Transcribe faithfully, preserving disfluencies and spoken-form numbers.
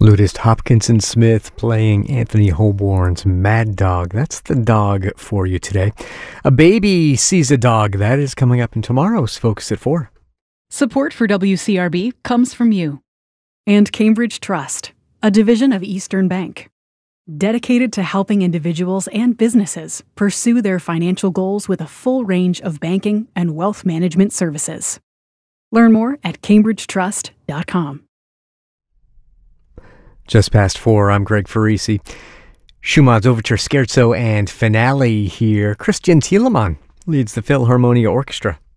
Ludist Hopkinson Smith playing Anthony Holborn's Mad Dog. That's the dog for you today. A Baby Sees a Dog. That is coming up in tomorrow's Focus at four. Support for W C R B comes from you. And Cambridge Trust, a division of Eastern Bank. Dedicated to helping individuals and businesses pursue their financial goals with a full range of banking and wealth management services. Learn more at cambridge trust dot com. Just past four, I'm Greg Farisi. Schumann's Overture Scherzo and Finale here. Chris Gentileman leads the Philharmonia Orchestra.